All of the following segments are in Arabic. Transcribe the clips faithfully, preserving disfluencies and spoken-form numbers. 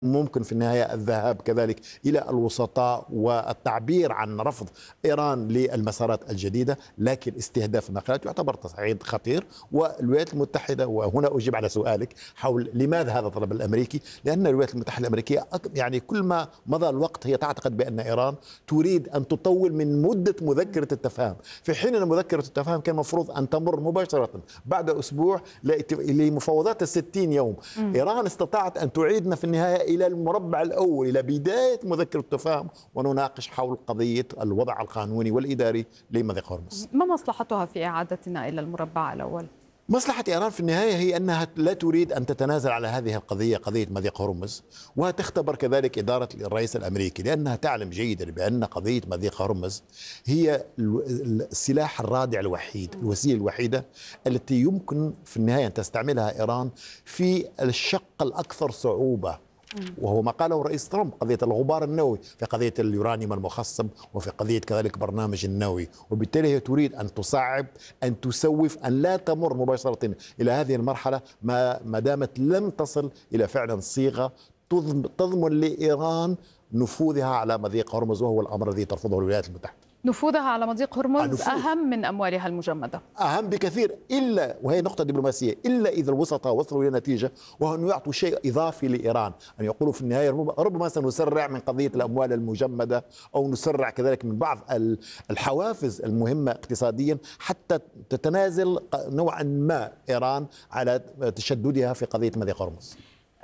ممكن في النهاية الذهاب كذلك إلى الوسطاء والتعبير عن رفض إيران للمسارات الجديدة، لكن استهداف الناقلات يعتبر تصعيد خطير. والولايات المتحدة، وهنا أجيب على سؤالك حول لماذا هذا الطلب الأمريكي، لأن الولايات المتحدة الأمريكية يعني كل ما مضى الوقت هي تعتقد بأن إيران تريد أن تطول من مدة مذكرة التفاهم، في حين أن مذكرة التفاهم كان المفروض أن تمر مباشرة بعد أسبوع لمفاوضات الستين يوم. م. إيران استطاعت أن تعيدنا في النهاية إلى المربع الأول، إلى بداية مذكرة التفاهم، ونناقش حول قضية الوضع القانوني والإداري لمضيق هرمز. ما مصلحتها في إعادتنا إلى المربع الأول؟ مصلحة إيران في النهاية هي أنها لا تريد أن تتنازل على هذه القضية، قضية مضيق هرمز، وتختبر كذلك إدارة الرئيس الأمريكي، لأنها تعلم جيدا بأن قضية مضيق هرمز هي السلاح الرادع الوحيد، الوسيلة الوحيدة التي يمكن في النهاية أن تستعملها إيران في الشق الأكثر صعوبة، وهو ما قاله الرئيس ترامب، قضية الغبار النووي، في قضية اليورانيوم المخصب، وفي قضية كذلك برنامج النووي. وبالتالي هي تريد أن تصعب، أن تسوف، أن لا تمر مباشرة إلى هذه المرحلة ما ما دامت لم تصل إلى فعلا صيغة تضمن لإيران نفوذها على مضيق هرمز، وهو الأمر الذي ترفضه الولايات المتحدة. نفوذها على مضيق هرمز أهم من أموالها المجمدة، أهم بكثير، إلا وهي نقطة دبلوماسية، إلا إذا الوسطاء وصلوا إلى نتيجة، وهو أن يعطوا شيء إضافي لإيران، أن يقولوا في النهاية ربما سنسرع من قضية الأموال المجمدة، أو نسرع كذلك من بعض الحوافز المهمة اقتصاديا، حتى تتنازل نوعا ما إيران على تشددها في قضية مضيق هرمز.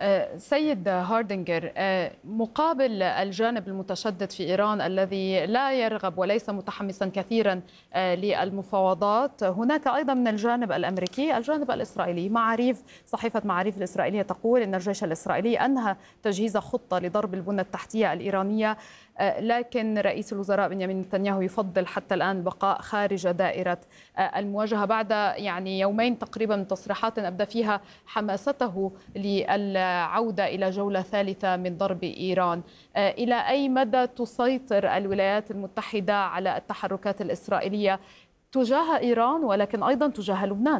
سيد هاردنجر، مقابل الجانب المتشدد في إيران الذي لا يرغب وليس متحمسا كثيرا للمفاوضات، هناك أيضا من الجانب الأمريكي الجانب الإسرائيلي. معاريف صحيفة معاريف الإسرائيلية تقول أن الجيش الإسرائيلي أنهى تجهيز خطة لضرب البنى التحتية الإيرانية، لكن رئيس الوزراء بنيامين نتنياهو يفضل حتى الآن البقاء خارج دائرة المواجهة، بعد يعني يومين تقريبا من تصريحات أبدى فيها حماسته للعودة إلى جولة ثالثة من ضرب إيران. إلى أي مدى تسيطر الولايات المتحدة على التحركات الإسرائيلية تجاه إيران ولكن أيضا تجاه لبنان؟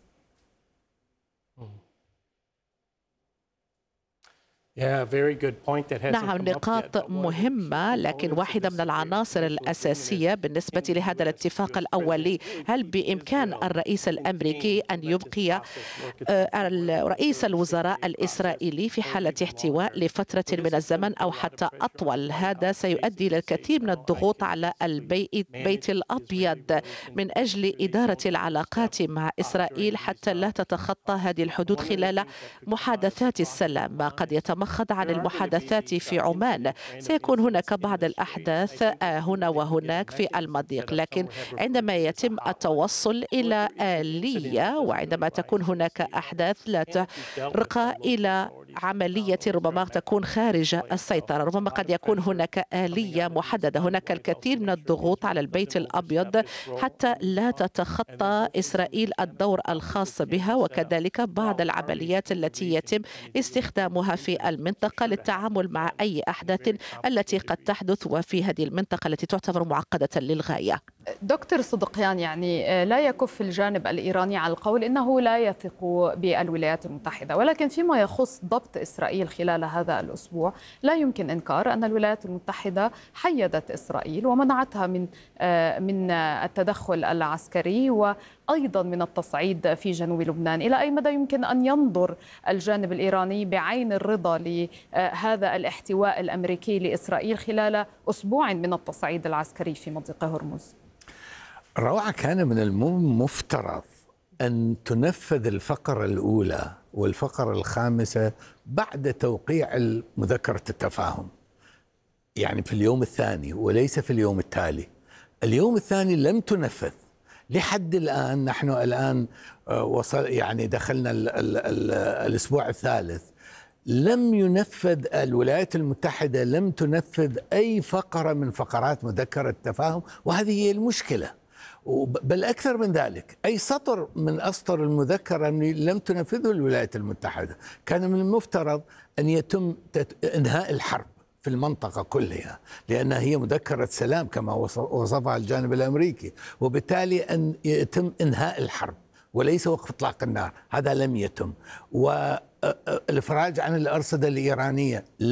نعم، نقاط مهمة، لكن واحدة من العناصر الأساسية بالنسبة لهذا الاتفاق الأولي، هل بإمكان الرئيس الأمريكي أن يبقي رئيس الوزراء الإسرائيلي في حالة احتواء لفترة من الزمن أو حتى أطول؟ هذا سيؤدي إلى الكثير من الضغوط على البيت الأبيض من أجل إدارة العلاقات مع إسرائيل حتى لا تتخطى هذه الحدود خلال محادثات السلام. ما قد يتم خض عن المحادثات في عمان، سيكون هناك بعض الأحداث هنا وهناك في المضيق، لكن عندما يتم التوصل إلى آلية وعندما تكون هناك أحداث لا ترقى إلى عملية ربما تكون خارج السيطرة، ربما قد يكون هناك آلية محددة. هناك الكثير من الضغوط على البيت الأبيض حتى لا تتخطى إسرائيل الدور الخاص بها، وكذلك بعض العمليات التي يتم استخدامها في المنطقة للتعامل مع أي أحداث التي قد تحدث وفي هذه المنطقة التي تعتبر معقدة للغاية. دكتور صدقيان، يعني لا يكف الجانب الإيراني على القول إنه لا يثق بالولايات المتحدة، ولكن فيما يخص ضبط إسرائيل خلال هذا الأسبوع لا يمكن إنكار أن الولايات المتحدة حيدت إسرائيل ومنعتها من من التدخل العسكري وأيضا من التصعيد في جنوب لبنان. إلى أي مدى يمكن أن ينظر الجانب الإيراني بعين الرضا لهذا الاحتواء الأمريكي لإسرائيل خلال أسبوع من التصعيد العسكري في مضيق هرمز؟ روعة، كان من المفترض أن تنفذ الفقرة الأولى والفقرة الخامسة بعد توقيع مذكرة التفاهم، يعني في اليوم الثاني وليس في اليوم التالي. اليوم الثاني لم تنفذ لحد الآن. نحن الآن وصل يعني دخلنا ال ال ال الأسبوع الثالث، لم ينفذ الولايات المتحدة لم تنفذ أي فقرة من فقرات مذكرة التفاهم، وهذه هي المشكلة. بل أكثر من ذلك، أي سطر من أسطر المذكرة لم تنفذه الولايات المتحدة. كان من المفترض أن يتم إنهاء الحرب في المنطقة كلها، لأنها هي مذكرة سلام كما وصفها الجانب الأمريكي، وبالتالي أن يتم إنهاء الحرب وليس وقف إطلاق النار. هذا لم يتم، والإفراج عن الأرصدة الإيرانية